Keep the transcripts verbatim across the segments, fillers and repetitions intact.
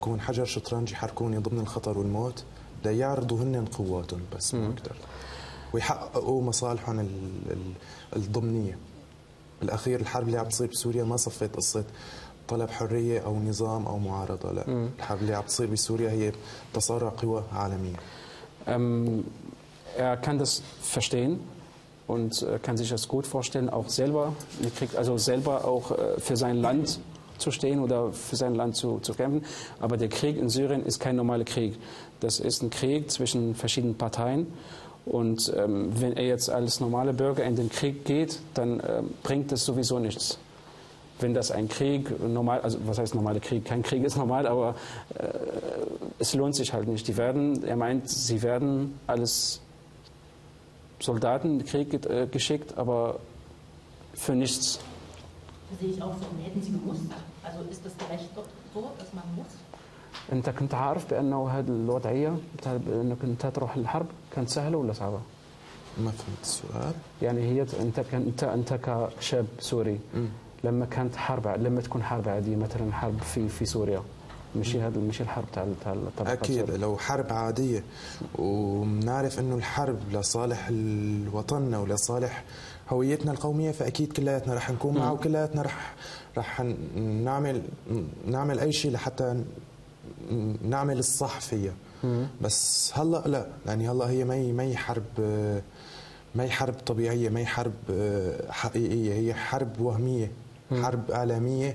يكون حجر شطرنج يحركوني ضمن الخطر والموت ليعرضوا هن قواتهم بس ما أكثر، ويحققوا مصالحهم ال- ال- الضمنية. بالأخير الحرب اللي عم تصير بسوريا ما صفت قصة طلب حرية أو نظام أو معارضة، لا. مم. الحرب اللي عم تصير بسوريا هي تصارع قوى عالمية. Ähm, er kann das verstehen und äh, kann sich das gut vorstellen, auch selber, also selber auch äh, für sein Land zu stehen oder für sein Land zu, zu kämpfen. Aber der Krieg in Syrien ist kein normaler Krieg. Das ist ein Krieg zwischen verschiedenen Parteien. Und ähm, wenn er jetzt als normaler Bürger in den Krieg geht, dann äh, bringt das sowieso nichts. Wenn das ein Krieg, normal, also was heißt normaler Krieg? Kein Krieg ist normal, aber äh, es lohnt sich halt nicht. Die werden, er meint, sie werden als Soldaten in den Krieg äh, geschickt, aber für nichts. Das sehe ich auch so. Und hätten sie gemusst? Also ist das gerecht so, dass man muss? أنت كنت عارف بأنه هذه الوضعية أنك أنت تروح الحرب كانت سهلة ولا صعبة؟ ما فهمت السؤال. يعني هي أنت أنت أنت كشاب سوري م. لما كانت حرب لما تكون حرب عادية مثلا حرب في في سوريا مش هذا مش الحرب تاع تاع أكيد لو حرب عادية وبنعرف إنه الحرب لصالح الوطن ولصالح هويتنا القومية فأكيد كلياتنا رح نكون معه وكلياتنا رح رح نعمل نعمل أي شيء لحتى نعمل الصح فيها. بس هلا لا، يعني هلا هي ما هي ما هي حرب ما هي حرب طبيعية، ما هي حرب حقيقية، هي حرب وهمية، حرب إعلامية.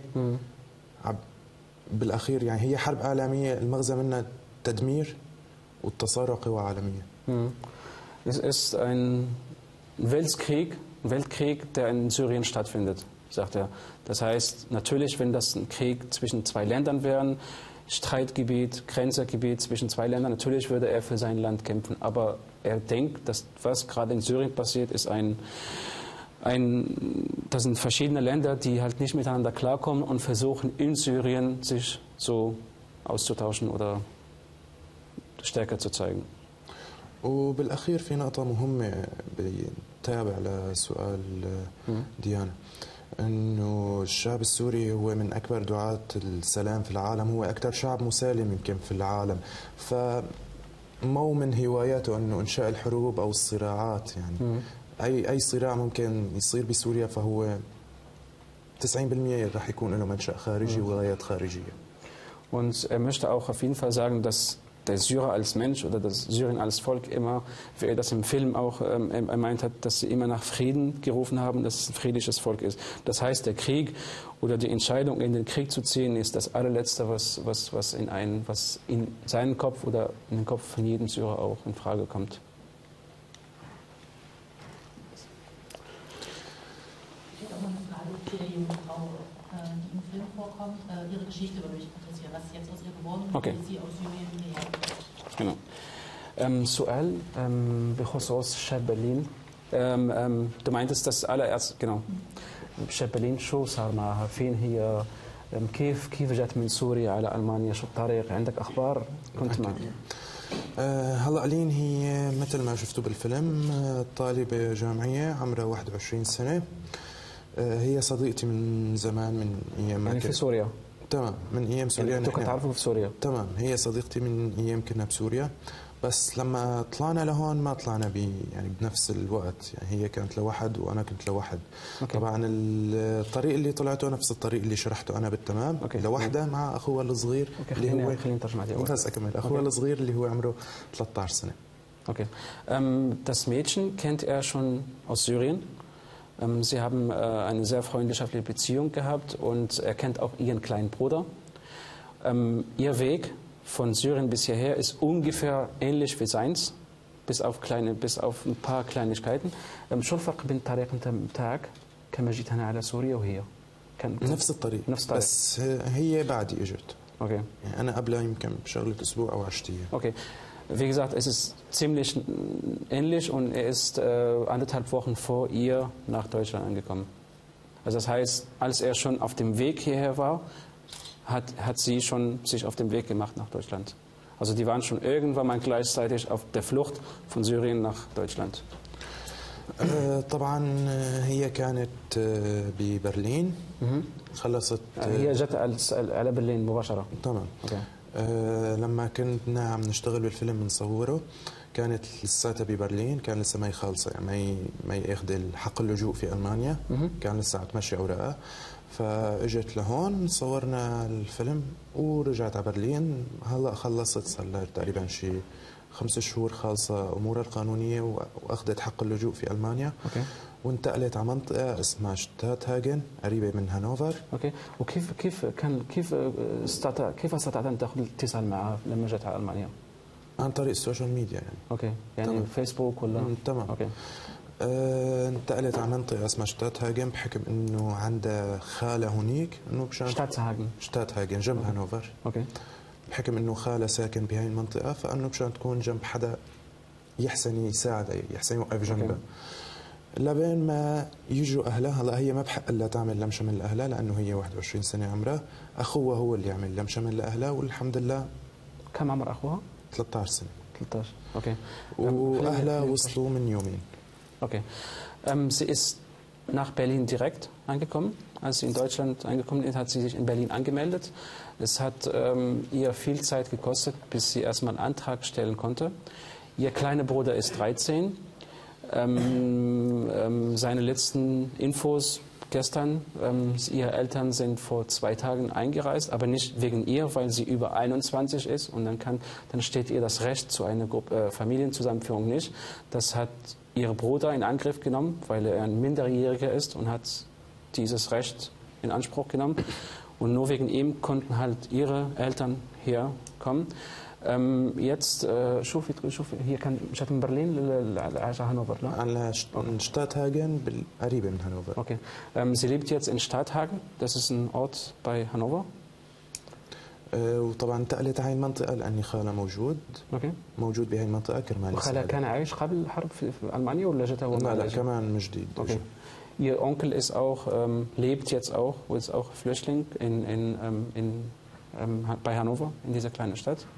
بالأخير يعني هي حرب إعلامية المغزى منها تدمير والتصارع قوى عالمية. Es ist ein Weltkrieg, ein Weltkrieg, der in Syrien stattfindet, sagt er. Das heißt, natürlich, wenn das ein Krieg zwischen zwei Ländern wäre, Streitgebiet, Grenzgebiet zwischen zwei Ländern, natürlich würde er für sein Land kämpfen. Aber er denkt, dass was gerade in Syrien passiert, ist ein, ein, das sind verschiedene Länder, die halt nicht miteinander klarkommen und versuchen in Syrien sich so auszutauschen oder stärker zu zeigen. وبالأخير في نقطة مهمة بتابع لسؤال ديانا، إنه الشعب السوري هو من أكبر دعاة السلام في العالم، هو أكثر شعب مسالم يمكن في العالم، فمو من هواياته إنه إنشاء الحروب أو الصراعات. يعني م. أي أي صراع ممكن يصير بسوريا فهو تسعين بالمئة راح يكون له منشأ خارجي وغايات خارجية. Und er möchte auch auf jeden Fall sagen, dass der Syrer als Mensch oder das Syrien als Volk immer, wie er das im Film auch ähm, er meint hat, dass sie immer nach Frieden gerufen haben, dass es ein friedliches Volk ist. Das heißt, der Krieg oder die Entscheidung, in den Krieg zu ziehen, ist das allerletzte, was, was, was, in, einen, was in seinen Kopf oder in den Kopf von jedem Syrer auch in Frage kommt. Ich hätte auch noch eine Frage für die junge Frau, die im Film vorkommt. Ihre Geschichte würde mich interessieren, was jetzt aus ihr geworden ist, okay. wie sie aus Syrien hierher kommt. genau. Ähm, سؤال ähm, بخصوص شاب برلين. ähm, ähm, du meintest das allererst genau شاب برلين شو صار معها فين هي كيف كيف جت من سوريا على ألمانيا شو الطريق عندك أخبار كنت معها؟ هلا لين هي مثل ما شفتوا بالفيلم طالبة جامعية عمرها واحد وعشرين سنة. هي صديقتي من زمان من ايام ما يعني في سوريا. تمام من ايام سوريا. يعني كنت تعرفوا في سوريا. تمام هي صديقتي من ايام كنا بسوريا، بس لما طلعنا لهون ما طلعنا ب يعني بنفس الوقت، يعني هي كانت لوحد وانا كنت لوحد. أوكي. طبعا الطريق اللي طلعته نفس الطريق اللي شرحته انا بالتمام. أوكي. لوحده مع اخوها الصغير. أوكي. اللي هو خلينا نترجم عليه. بس اكمل اخوها الصغير اللي هو عمره ثلاثة عشر سنة. Okay. Ähm, das Mädchen kennt er schon aus Syrien. Ähm, sie haben äh, eine sehr freundschaftliche Beziehung gehabt und er kennt auch ihren kleinen Bruder. Ähm, ihr Weg von Syrien bis hierher ist ungefähr ähnlich wie seins, bis auf, kleine, bis auf ein paar Kleinigkeiten. شو الفرق بين الطريق أنت بتاعك كما جيت هنا على سوريا وهي؟ كان نفس الطريق. نفس الطريق. بس هي بعدي اجت. Okay. يعني أنا قبلها يمكن بشغلة أسبوع أو عشرة أيام. Okay. Wie gesagt, es ist ziemlich ähnlich und er ist äh, anderthalb Wochen vor ihr nach Deutschland angekommen. Also das heißt, als er schon auf dem Weg hierher war, hat, hat sie schon sich auf den Weg gemacht nach Deutschland. Also die waren schon irgendwann mal gleichzeitig auf der Flucht von Syrien nach Deutschland. طبعا هي كانت ببرلين خلصت هي جت على برلين مباشرة. تمام. أه لما كنا عم نشتغل بالفيلم بنصوره كانت لساتها ببرلين، كان لسه ما يخلص يعني ما ي- ما ياخذ حق اللجوء في المانيا، كان لسه عم تمشي اوراقها. فاجت لهون صورنا الفيلم ورجعت على برلين. هلا خلصت صار لها تقريبا شي خمس شهور خالصه امورها القانونيه واخذت حق اللجوء في المانيا. اوكي. وانتقلت على منطقه اسمها شتات هاجن قريبه من هانوفر. اوكي. وكيف كيف كان كيف استطاع كيف استطعت ان تاخذ الاتصال معها لما جت على المانيا؟ عن طريق السوشيال ميديا يعني. اوكي، يعني تمام. فيسبوك ولا؟ مم، تمام. اوكي. آه، انتقلت على منطقة اسمها شتات هاجن بحكم انه عندها خالة هنيك انه مشان شتات هاجن. شتات هاجن جنب أوكي. هانوفر. اوكي. بحكم انه خالة ساكن بهاي المنطقة فانه مشان تكون جنب حدا يحسن يساعدها يحسن يوقف جنبها. لبين ما يجوا اهلها. هلا هي ما بحق لها تعمل لمشمل لاهلها لانه هي واحد وعشرين سنة عمرها، اخوها هو اللي يعمل لمشمل لاهلها والحمد لله. كم عمر اخوها؟ ثلاثة عشر سنة. ثلاثة عشر. Okay. واهلها وصلوا من يومين. Okay. Ähm, sie ist nach Berlin direkt angekommen. Als sie in Deutschland angekommen ist, hat sie sich in Berlin angemeldet. Es hat ähm, ihr viel Zeit gekostet, bis sie erstmal einen Antrag stellen konnte. Ihr kleiner Bruder ist dreizehn. Ähm, ähm, seine letzten Infos gestern, ähm, ihre Eltern sind vor zwei Tagen eingereist, aber nicht wegen ihr, weil sie über einundzwanzig ist und dann, kann, dann steht ihr das Recht zu einer Gruppe, äh, Familienzusammenführung nicht. Das hat ihr Bruder in Angriff genommen, weil er ein Minderjähriger ist und hat dieses Recht in Anspruch genommen. Und nur wegen ihm konnten halt ihre Eltern herkommen. Ähm, jetzt äh, شوفي شوفي هي كان جات من برلين على هانوفر لا؟ على شتات هاجن قريبة من هانوفر. Okay. Ähm, sie lebt jetzt in Stadthagen. Das ist ein Ort bei Hannover. أه وطبعا انتقلت هاي المنطقة لأني خالة موجود. Okay. موجود بهاي المنطقة كرمال. وخالها كان عايش قبل الحرب في, في ألمانيا ولا جت هو؟ لا لا كمان من جديد. Okay. Ihr Onkel ist auch, ähm, lebt jetzt auch, ist auch Flüchtling in, in, ähm, in, ähm, bei Hannover, in dieser kleinen Stadt.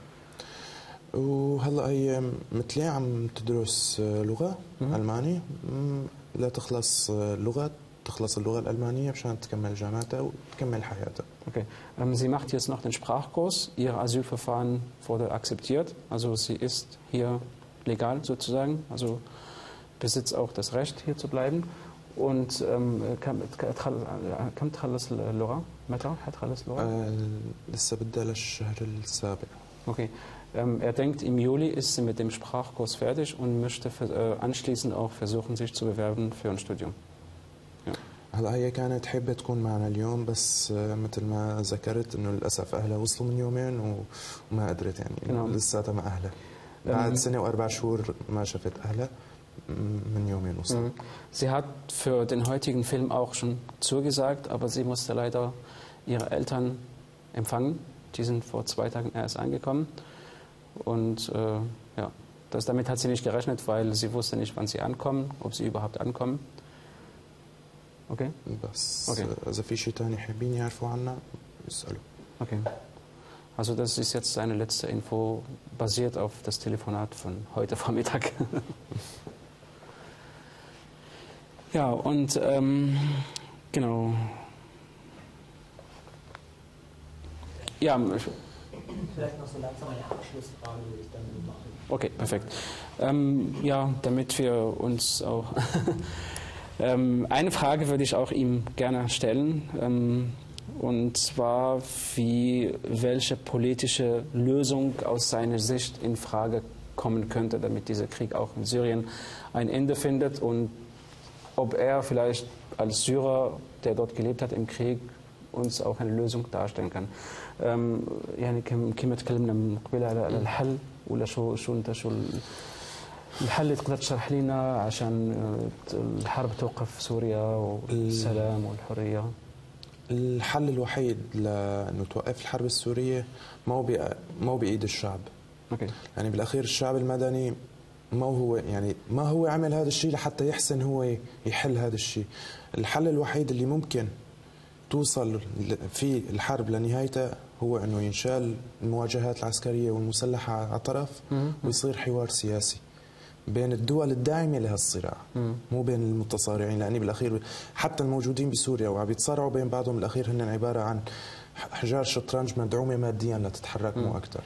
وهلا هي مثلي عم تدرس لغه Mhm. الماني لا تخلص لغه تخلص اللغه الالمانيه مشان تكمل جامعتها وتكمل حياتها. Okay. Ähm, sie macht jetzt noch den Sprachkurs. Ihr Asylverfahren wurde akzeptiert. Also sie ist hier legal sozusagen. Also besitzt auch das Recht, hier zu bleiben. Und ähm, كم كم تخلص اللغة؟ متى حتخلص اللغة؟ لسه بدها للشهر السابع. Okay. Ähm, er denkt, im Juli ist sie mit dem Sprachkurs fertig und möchte für, äh, anschließend auch versuchen, sich zu bewerben für ein Studium. Ja. هلا هي كانت حابة تكون معنا اليوم بس مثل ما ذكرت انه للاسف اهلها وصلوا من يومين وما قدرت يعني genau. لساتها مع اهلها. بعد سنة واربع شهور ما شفت اهلها من يومين وصلوا. Sie hat für den heutigen Film auch schon zugesagt, aber sie musste leider ihre Eltern empfangen. Die sind vor zwei Tagen erst angekommen. Und äh, ja, das, damit hat sie nicht gerechnet, weil sie wusste nicht, wann sie ankommen, ob sie überhaupt ankommen. Okay? بس Okay. إذا في شيء ثاني حابين يعرفوا عنا يسألوا. Okay. Also das ist jetzt eine letzte Info, basiert auf das Telefonat von heute Vormittag. Ja, und ähm, genau. Ja, vielleicht noch so langsam eine Abschlussfrage, die ich dann mache. Okay, perfekt. Ähm, ja, damit wir uns auch... ähm, eine Frage würde ich auch ihm gerne stellen. Ähm, und zwar, wie, welche politische Lösung aus seiner Sicht in Frage kommen könnte, damit dieser Krieg auch in Syrien ein Ende findet und ob er vielleicht als Syrer, der dort gelebt hat im Krieg, uns auch eine Lösung darstellen kann. يعني كما تكلمنا من قبل على الحل ولا شو شو انت شو الحل اللي تقدر تشرح لنا عشان الحرب توقف في سوريا والسلام والحريه؟ الحل الوحيد لانه توقف الحرب السوريه ما هو ما هو بايد الشعب. اوكي. يعني بالاخير الشعب المدني ما هو يعني ما هو عمل هذا الشيء لحتى يحسن هو يحل هذا الشيء. الحل الوحيد اللي ممكن توصل في الحرب لنهايتها هو انه ينشال المواجهات العسكريه والمسلحه على طرف ويصير حوار سياسي بين الدول الداعمه لهالصراع مو بين المتصارعين، لان بالاخير حتى الموجودين بسوريا وعم يتصارعوا بين بعضهم بالاخير هن عباره عن حجار شطرنج مدعومة ماديا لتتحرك مو أكثر.